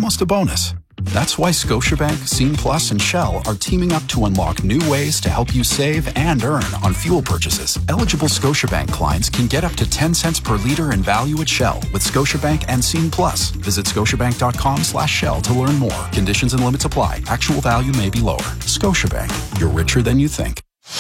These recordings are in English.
almost a bonus. That's why Scotiabank, Scene Plus, and Shell are teaming up to unlock new ways to help you save and earn on fuel purchases. Eligible Scotiabank clients can get up to 10 cents per liter in value at Shell with Scotiabank and Scene Plus. Visit scotiabank.com/Shell to learn more. Conditions and limits apply. Actual value may be lower. Scotiabank, you're richer than you think.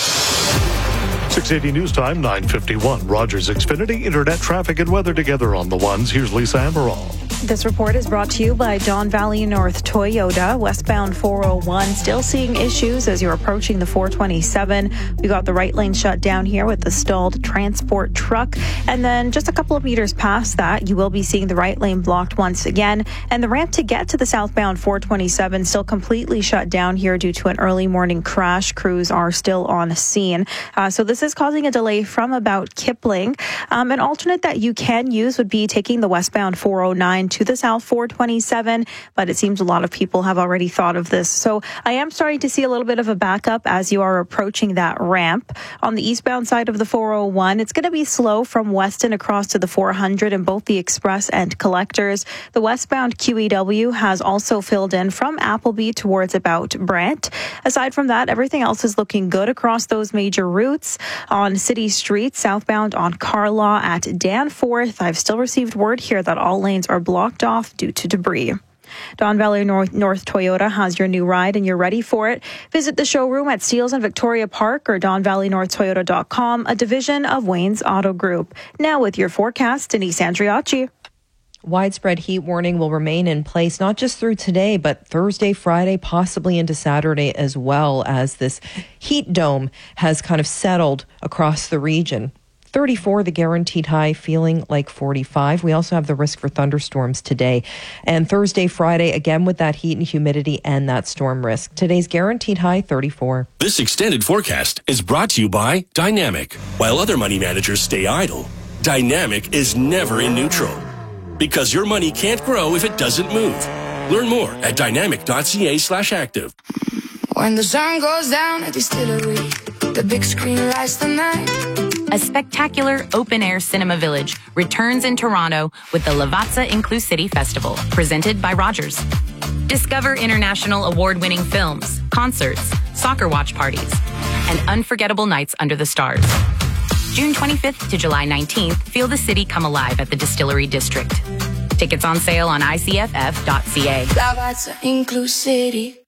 680 News Time, 9:51. Rogers Xfinity, internet traffic and weather together on the ones. Here's Lisa Amaral. This report is brought to you by Don Valley North Toyota. Westbound 401, still seeing issues as you're approaching the 427. We got the right lane shut down here with the stalled transport truck. And then just a couple of meters past that, you will be seeing the right lane blocked once again. And the ramp to get to the southbound 427 still completely shut down here due to an early morning crash. Crews are still on scene. So this is causing a delay from about Kipling. An alternate that you can use would be taking the westbound 409 to the south 427, but it seems a lot of people have already thought of this. So I am starting to see a little bit of a backup as you are approaching that ramp. On the eastbound side of the 401, it's going to be slow from Weston across to the 400 in both the express and collectors. The westbound QEW has also filled in from Appleby towards about Brant. Aside from that, everything else is looking good across those major routes. On City Street, southbound on Carlaw at Danforth, I've still received word here that all lanes are blocked off due to debris. Don Valley North Toyota has your new ride and you're ready for it. Visit the showroom at Steeles and Victoria Park or DonValleyNorthToyota.com, a division of Wayne's Auto Group. Now with your forecast, Denise Andriacci. Widespread heat warning will remain in place, not just through today, but Thursday, Friday, possibly into Saturday as well, as this heat dome has kind of settled across the region. 34, the guaranteed high, feeling like 45. We also have the risk for thunderstorms today. And Thursday, Friday, again with that heat and humidity and that storm risk. Today's guaranteed high, 34. This extended forecast is brought to you by Dynamic. While other money managers stay idle, Dynamic is never in neutral. Because your money can't grow if it doesn't move. Learn more at dynamic.ca/active. When the sun goes down at Distillery, the big screen lights the night. A spectacular open-air cinema village returns in Toronto with the Lavazza Inclusivity Festival, presented by Rogers. Discover international award-winning films, concerts, soccer watch parties, and unforgettable nights under the stars. June 25th to July 19th, feel the city come alive at the Distillery District. Tickets on sale on icff.ca. Lavazza Inclusivity.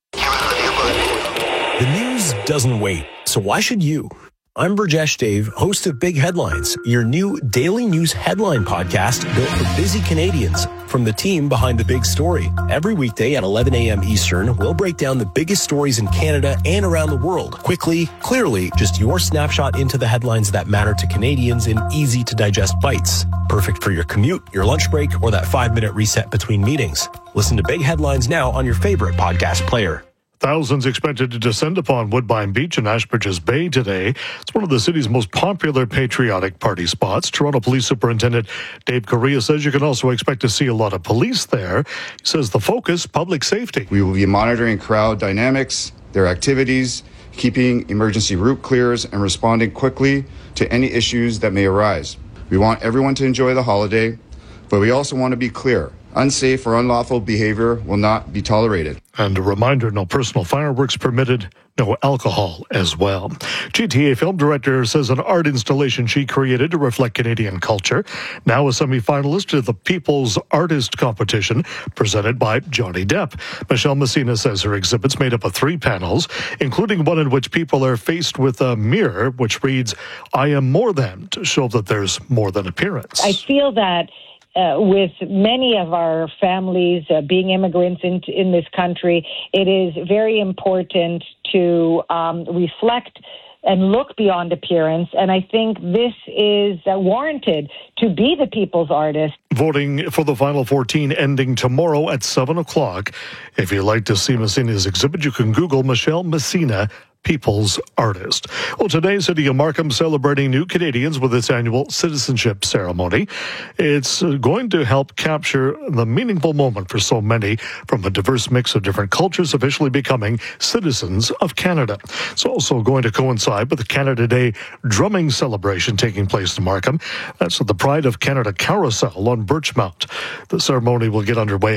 The news doesn't wait, so why should you? I'm Burjesh Dave, host of Big Headlines, your new daily news headline podcast built for busy Canadians from the team behind the big story. Every weekday at 11 a.m. Eastern, we'll break down the biggest stories in Canada and around the world. Quickly, clearly, just your snapshot into the headlines that matter to Canadians in easy-to-digest bites. Perfect for your commute, your lunch break, or that 5-minute reset between meetings. Listen to Big Headlines now on your favorite podcast player. Thousands expected to descend upon Woodbine Beach in Ashbridges Bay today. It's one of the city's most popular patriotic party spots. Toronto Police Superintendent Dave Correa says you can also expect to see a lot of police there. He says the focus, public safety. We will be monitoring crowd dynamics, their activities, keeping emergency route clears, and responding quickly to any issues that may arise. We want everyone to enjoy the holiday, but we also want to be clear. Unsafe or unlawful behavior will not be tolerated. And a reminder, no personal fireworks permitted, no alcohol as well. GTA film director says an art installation she created to reflect Canadian culture. Now a semi-finalist to the People's Artist Competition presented by Johnny Depp. Michelle Messina says her exhibit's made up of 3 panels, including one in which people are faced with a mirror which reads, "I am more than," to show that there's more than appearance. I feel that with many of our families being immigrants in this country, it is very important to reflect and look beyond appearance. And I think this is warranted to be the people's artist. Voting for the final 14 ending tomorrow at 7 o'clock. If you'd like to see Messina's exhibit, you can Google Michelle Messina, People's Artist. Well, today, City of Markham celebrating New Canadians with its annual citizenship ceremony. It's going to help capture the meaningful moment for so many from a diverse mix of different cultures officially becoming citizens of Canada. It's also going to coincide with the Canada Day drumming celebration taking place in Markham. That's at the Pride of Canada Carousel on Birchmount. The ceremony will get underway at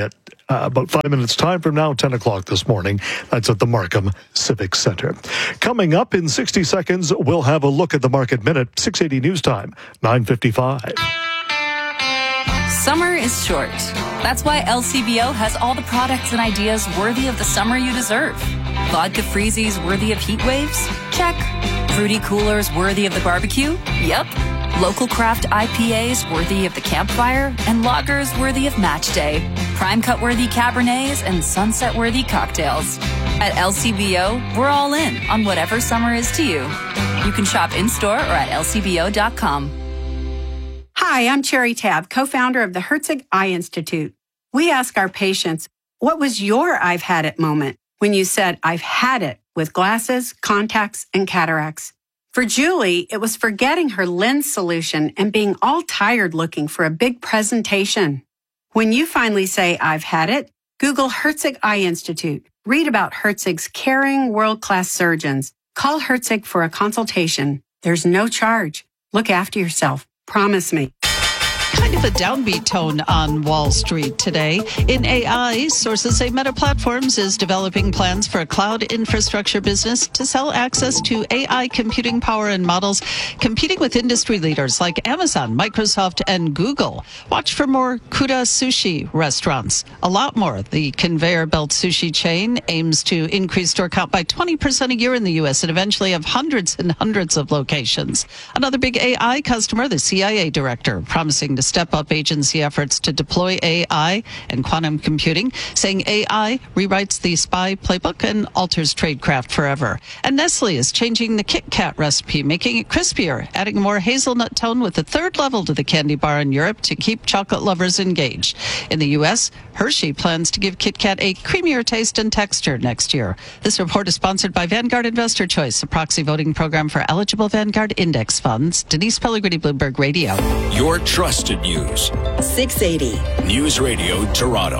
About 5 minutes time from now, 10 o'clock this morning. That's at the Markham Civic Center. Coming up in 60 seconds, we'll have a look at the Market Minute. 680 News Time, 9:55. Summer is short. That's why LCBO has all the products and ideas worthy of the summer you deserve. Vodka freezies worthy of heat waves? Check. Fruity coolers worthy of the barbecue? Yep. Local craft IPAs worthy of the campfire, and lagers worthy of match day. Prime cut worthy Cabernets and sunset worthy cocktails. At LCBO, we're all in on whatever summer is to you. You can shop in-store or at lcbo.com. Hi, I'm Cherry Tabb, co-founder of the Herzig Eye Institute. We ask our patients, what was your I've had it moment when you said, I've had it with glasses, contacts, and cataracts? For Julie, it was forgetting her lens solution and being all tired looking for a big presentation. When you finally say, I've had it, Google Herzig Eye Institute. Read about Herzig's caring, world-class surgeons. Call Herzig for a consultation. There's no charge. Look after yourself. Promise me. Kind of a downbeat tone on Wall Street today. In AI, sources say Meta Platforms is developing plans for a cloud infrastructure business to sell access to AI computing power and models, competing with industry leaders like Amazon, Microsoft, and Google. Watch for more Kuda Sushi restaurants. A lot more. The conveyor belt sushi chain aims to increase store count by 20% a year in the U.S. and eventually have hundreds and hundreds of locations. Another big AI customer, the CIA director, promising to step up agency efforts to deploy AI and quantum computing, saying AI rewrites the spy playbook and alters tradecraft forever. And Nestle is changing the Kit Kat recipe, making it crispier, adding more hazelnut tone with a third level to the candy bar in Europe to keep chocolate lovers engaged. In the U.S., Hershey plans to give Kit Kat a creamier taste and texture next year. This report is sponsored by Vanguard Investor Choice, a proxy voting program for eligible Vanguard index funds. Denise Pellegrini, Bloomberg Radio. Your trusted news. 680. News Radio Toronto.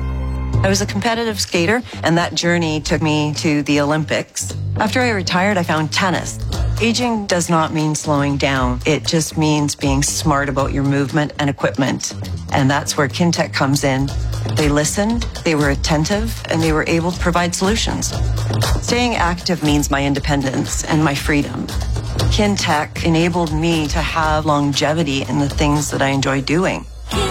I was a competitive skater, and that journey took me to the Olympics. After I retired, I found tennis. Aging does not mean slowing down. It just means being smart about your movement and equipment. And that's where Kintec comes in. They listened, they were attentive, and they were able to provide solutions. Staying active means my independence and my freedom. Kintec enabled me to have longevity in the things that I enjoy doing.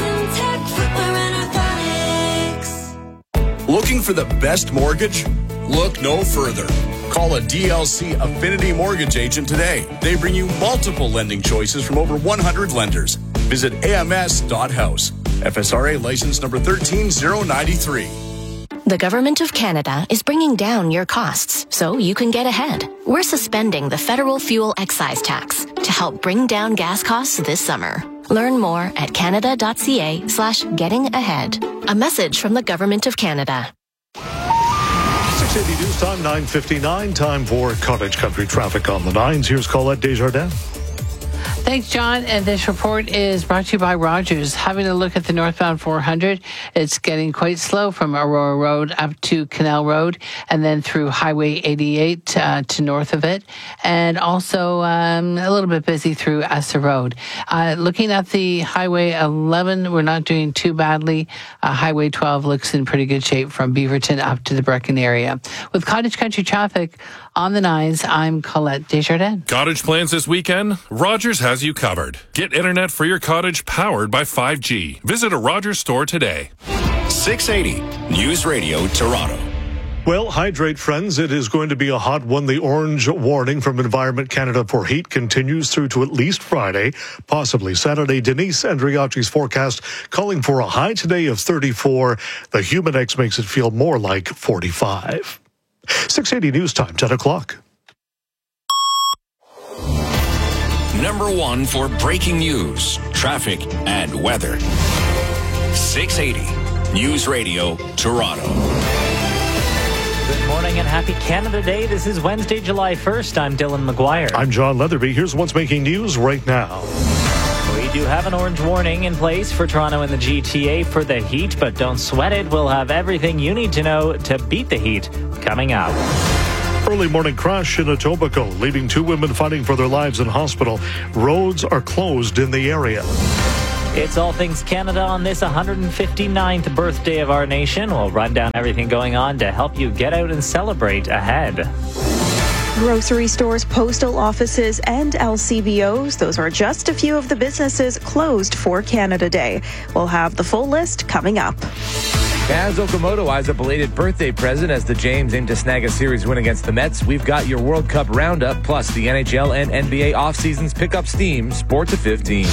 Looking for the best mortgage? Look no further. Call a DLC Affinity Mortgage agent today. They bring you multiple lending choices from over 100 lenders. Visit ams.house. FSRA license number 13093. The Government of Canada is bringing down your costs so you can get ahead. We're suspending the federal fuel excise tax to help bring down gas costs this summer. Learn more at canada.ca/gettingahead. A message from the Government of Canada. 680 News Time, 9:59. Time for Cottage Country traffic on the 9s. Here's Colette Desjardins. Thanks, John. And this report is brought to you by Rogers. Having a look at the northbound 400, it's getting quite slow from Aurora Road up to Canal Road and then through Highway 88 to north of it. And also a little bit busy through Essa Road. Looking at the Highway 11, we're not doing too badly. Highway 12 looks in pretty good shape from Beaverton up to the Brecken area. With Cottage Country traffic on the 9s, I'm Colette Desjardins. Cottage plans this weekend? Rogers has you covered. Get internet for your cottage powered by 5G. Visit a Rogers store today. 680 News Radio Toronto. Well, hydrate, friends. It is going to be a hot one. The orange warning from Environment Canada for heat continues through to at least Friday, possibly Saturday. Denise Andriachi's forecast calling for a high today of 34. The Humidex makes it feel more like 45. 680 News Time, 10 o'clock. Number 1 for breaking news, traffic, and weather. 680 News Radio Toronto. Good morning and happy Canada Day. This is Wednesday, July 1st. I'm Dylan McGuire. I'm John Leatherby. Here's what's making news right now. We do have an orange warning in place for Toronto and the GTA for the heat, but don't sweat it. We'll have everything you need to know to beat the heat coming out. Early morning crash in Etobicoke, leaving 2 women fighting for their lives in hospital. Roads are closed in the area. It's All Things Canada on this 159th birthday of our nation. We'll run down everything going on to help you get out and celebrate ahead. Grocery stores, postal offices, and LCBOs. Those are just a few of the businesses closed for Canada Day. We'll have the full list coming up. As Okamoto eyes a belated birthday present as the James aim to snag a series win against the Mets, we've got your World Cup roundup, plus the NHL and NBA off-seasons pick up steam. Sports at 15.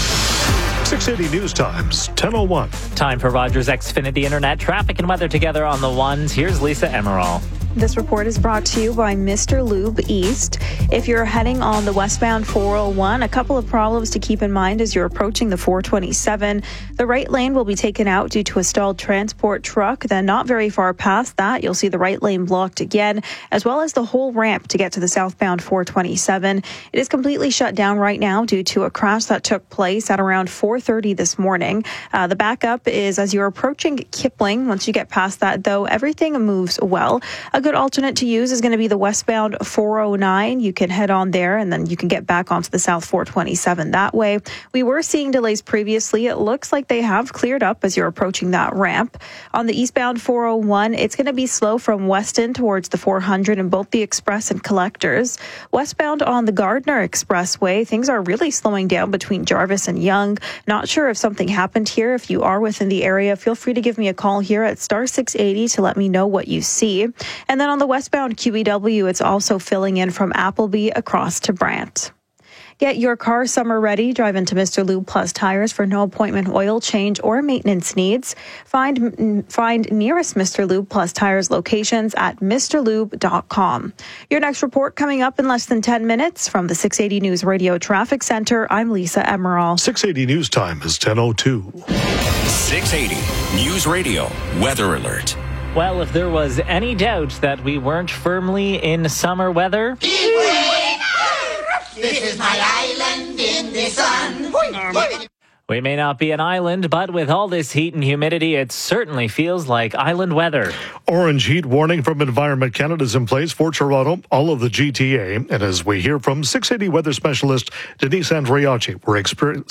680 News Times, 10:01. Time for Rogers Xfinity Internet traffic and weather together on the ones. Here's Lisa Emerald. This report is brought to you by Mr. Lube East. If you're heading on the westbound 401, a couple of problems to keep in mind as you're approaching the 427. The right lane will be taken out due to a stalled transport truck. Then not very far past that, you'll see the right lane blocked again, as well as the whole ramp to get to the southbound 427. It is completely shut down right now due to a crash that took place at around 4:30 this morning. The backup is as you're approaching Kipling. Once you get past that, though, everything moves well. A good alternate to use is going to be the westbound 409. You can head on there and then you can get back onto the south 427 that way. We were seeing delays previously. It looks like they have cleared up as you're approaching that ramp. On the eastbound 401, it's going to be slow from Weston towards the 400 in both the Express and Collectors. Westbound on the Gardner Expressway, things are really slowing down between Jarvis and Yonge. Not sure if something happened here. If you are within the area, feel free to give me a call here at star 680 to let me know what you see. And then on the westbound QEW, it's also filling in from Appleby across to Brant. Get your car summer ready. Drive into Mr. Lube Plus Tires for no appointment oil change or maintenance needs. Find nearest Mr. Lube Plus Tires locations at mrlube.com. Your next report coming up in less than 10 minutes from the 680 News Radio Traffic Center. I'm Lisa Emerald. 680 News Time is 10:02. 680 News Radio Weather Alert. Well, if there was any doubt that we weren't firmly in summer weather... This is my island in the sun. We may not be an island, but with all this heat and humidity, it certainly feels like island weather. Orange heat warning from Environment Canada is in place for Toronto, all of the GTA. And as we hear from 680 weather specialist Denise Andriachi, we're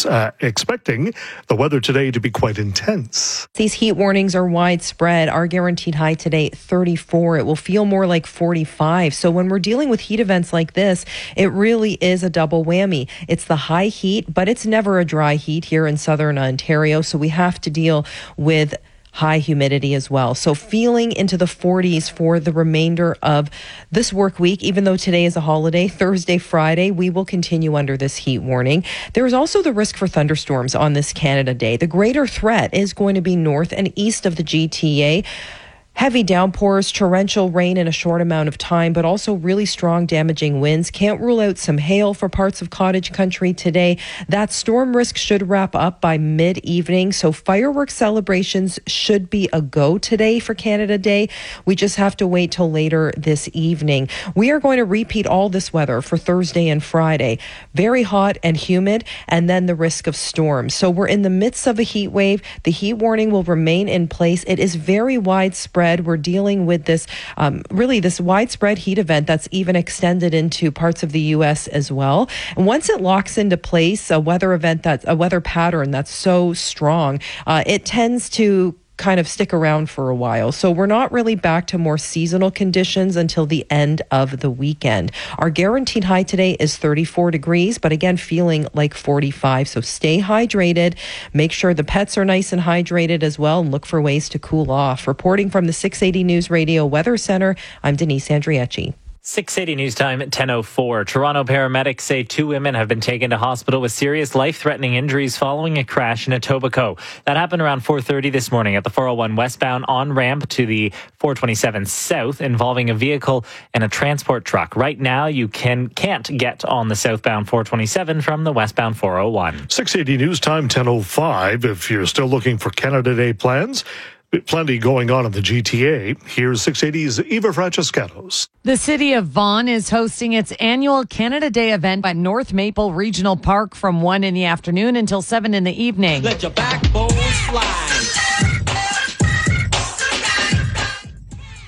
expecting the weather today to be quite intense. These heat warnings are widespread. Our guaranteed high today, 34. It will feel more like 45. So when we're dealing with heat events like this, it really is a double whammy. It's the high heat, but it's never a dry heat here in southern Ontario, so we have to deal with high humidity as well. So feeling into the 40s for the remainder of this work week, even though today is a holiday, Thursday, Friday, we will continue under this heat warning. There is also the risk for thunderstorms on this Canada Day. The greater threat is going to be north and east of the GTA. Heavy downpours, torrential rain in a short amount of time, but also really strong damaging winds. Can't rule out some hail for parts of cottage country today. That storm risk should wrap up by mid-evening, so fireworks celebrations should be a go today for Canada Day. We just have to wait till later this evening. We are going to repeat all this weather for Thursday and Friday. Very hot and humid, and then the risk of storms. So we're in the midst of a heat wave. The heat warning will remain in place. It is very widespread. We're dealing with this, really this widespread heat event that's even extended into parts of the U.S. as well. And once it locks into place, a weather pattern that's so strong, it tends to kind of stick around for a while. So we're not really back to more seasonal conditions until the end of the weekend. Our guaranteed high today is 34 degrees, but again, feeling like 45. So stay hydrated. Make sure the pets are nice and hydrated as well, and look for ways to cool off. Reporting from the 680 News Radio Weather Center, I'm Denise Andriachi. 680 News Time at 10:04. Toronto paramedics say 2 women have been taken to hospital with serious life-threatening injuries following a crash in Etobicoke. That happened around 4:30 this morning at the 401 westbound on-ramp to the 427 south, involving a vehicle and a transport truck. Right now, you can't get on the southbound 427 from the westbound 401. 680 News Time, 10:05. If you're still looking for Canada Day plans, plenty going on in the GTA. Here's 680's Eva Francescatos. The city of Vaughan is hosting its annual Canada Day event at North Maple Regional Park from 1 in the afternoon until 7 in the evening. Let your backbones fly.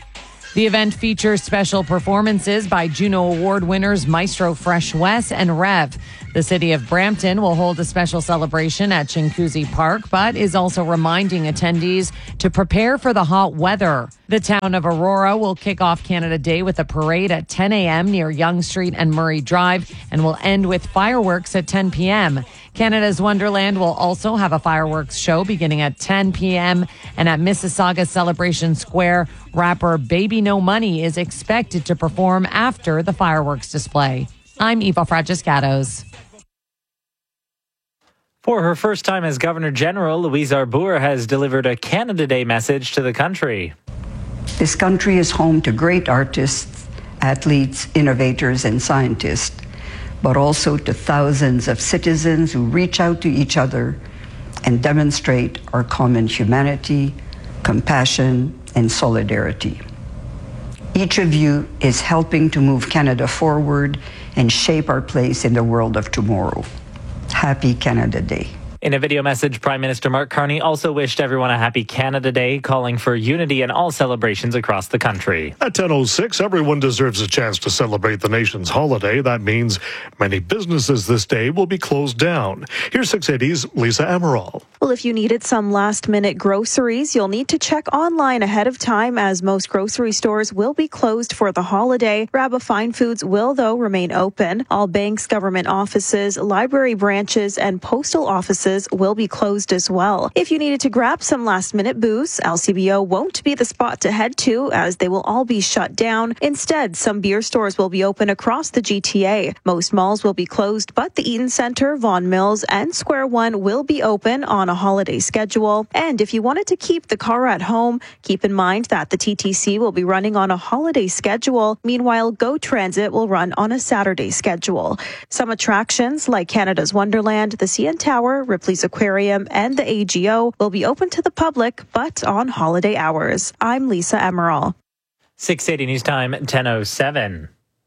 The event features special performances by Juno Award winners Maestro Fresh Wes and Rev. The city of Brampton will hold a special celebration at Chinguacousy Park, but is also reminding attendees to prepare for the hot weather. The town of Aurora will kick off Canada Day with a parade at 10 a.m. near Yonge Street and Murray Drive and will end with fireworks at 10 p.m. Canada's Wonderland will also have a fireworks show beginning at 10 p.m. And at Mississauga Celebration Square, rapper Baby No Money is expected to perform after the fireworks display. I'm Eva Fragiscatos. For her first time as Governor General, Louise Arbour has delivered a Canada Day message to the country. This country is home to great artists, athletes, innovators, and scientists, but also to thousands of citizens who reach out to each other and demonstrate our common humanity, compassion, and solidarity. Each of you is helping to move Canada forward and shape our place in the world of tomorrow. Happy Canada Day. In a video message, Prime Minister Mark Carney also wished everyone a happy Canada Day, calling for unity in all celebrations across the country. At 10:06, everyone deserves a chance to celebrate the nation's holiday. That means many businesses this day will be closed down. Here's 680's Lisa Amaral. Well, if you needed some last-minute groceries, you'll need to check online ahead of time, as most grocery stores will be closed for the holiday. Rabba Fine Foods will, though, remain open. All banks, government offices, library branches, and postal offices will be closed as well. If you needed to grab some last-minute booze, LCBO won't be the spot to head to, as they will all be shut down. Instead, some beer stores will be open across the GTA. Most malls will be closed, but the Eaton Centre, Vaughan Mills, and Square One will be open on a holiday schedule. And if you wanted to keep the car at home, keep in mind that the TTC will be running on a holiday schedule. Meanwhile, GO Transit will run on a Saturday schedule. Some attractions like Canada's Wonderland, the CN Tower, Ripley's Aquarium, and the AGO will be open to the public, but on holiday hours. I'm Lisa Amaral. 680 News Time, 10:07.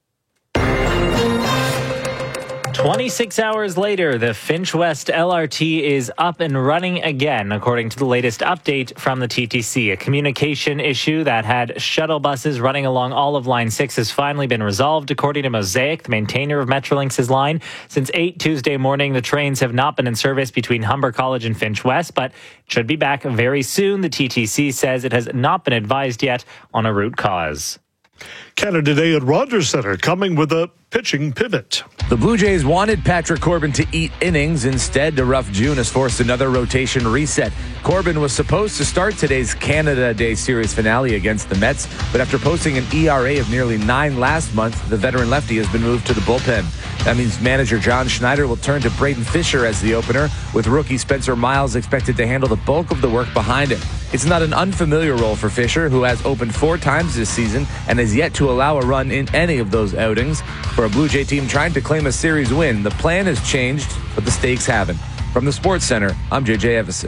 26 hours later, the Finch West LRT is up and running again, according to the latest update from the TTC. A communication issue that had shuttle buses running along all of Line 6 has finally been resolved, according to Mosaic, the maintainer of Metrolinx's line. Since 8 Tuesday morning, the trains have not been in service between Humber College and Finch West, but should be back very soon. The TTC says it has not been advised yet on a root cause. Canada Day at Rogers Centre coming with a pitching pivot. The Blue Jays wanted Patrick Corbin to eat innings. Instead, a rough June has forced another rotation reset. Corbin was supposed to start today's Canada Day series finale against the Mets, but after posting an ERA of nearly 9 last month, the veteran lefty has been moved to the bullpen. That means manager John Schneider will turn to Braden Fisher as the opener, with rookie Spencer Miles expected to handle the bulk of the work behind him. It's not an unfamiliar role for Fisher, who has opened 4 times this season and has yet to allow a run in any of those outings. For a Blue Jay team trying to claim a series win, the plan has changed, but the stakes haven't. From the Sports Center, I'm JJ Evison.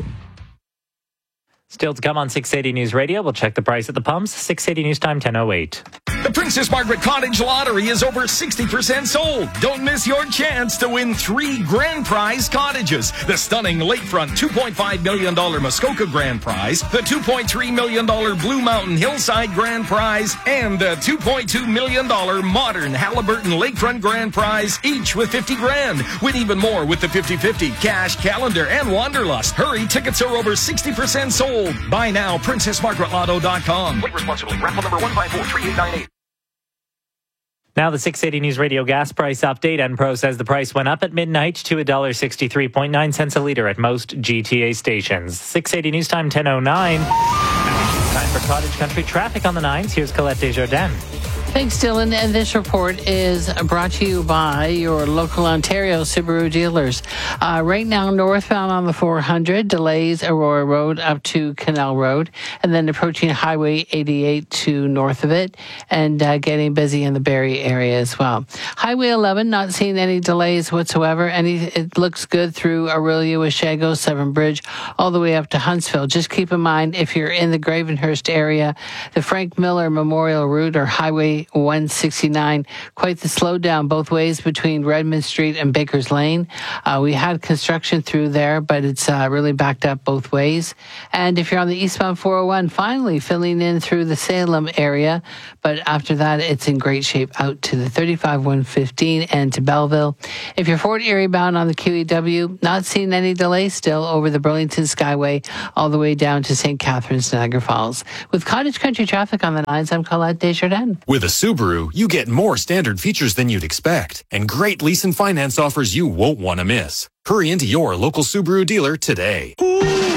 Still to come on 680 News Radio, we'll check the price at the pumps. 680 News Time, 10:08. The Princess Margaret Cottage Lottery is over 60% sold. Don't miss your chance to win 3 grand prize cottages. The stunning lakefront $2.5 million Muskoka grand prize, the $2.3 million Blue Mountain Hillside grand prize, and the $2.2 million modern Halliburton lakefront grand prize, each with 50 grand. Win even more with the 50/50 cash, calendar, and Wanderlust. Hurry, tickets are over 60% sold. Buy now, PrincessMargaretLotto.com. Wait responsibly. Raffle number 1543898. Now the 680 News Radio gas price update. Enpro says the price went up at midnight to $1.63.9 cents a litre at most GTA stations. 680 News Time, 10:09. Time for Cottage Country traffic on the 9s. Here's Colette Desjardins. Thanks, Dylan. And this report is brought to you by your local Ontario Subaru dealers. Right now, northbound on the 400, delays Aurora Road up to Canal Road, and then approaching Highway 88 to north of it, and getting busy in the Barrie area as well. Highway 11, not seeing any delays whatsoever. It looks good through Orillia, Washago, Severn Bridge, all the way up to Huntsville. Just keep in mind, if you're in the Gravenhurst area, the Frank Miller Memorial Route or Highway Highway 169. Quite the slowdown both ways between Redmond Street and Baker's Lane. We had construction through there, but it's really backed up both ways. And if you're on the eastbound 401, finally filling in through the Salem area. But after that, it's in great shape out to the 35-115 and to Belleville. If you're Fort Erie bound on the QEW, not seeing any delay still over the Burlington Skyway all the way down to St. Catharines, Niagara Falls. With Cottage Country traffic on the 9s, I'm Colette Desjardins. With a Subaru, you get more standard features than you'd expect and great lease and finance offers you won't want to miss. Hurry into your local Subaru dealer today.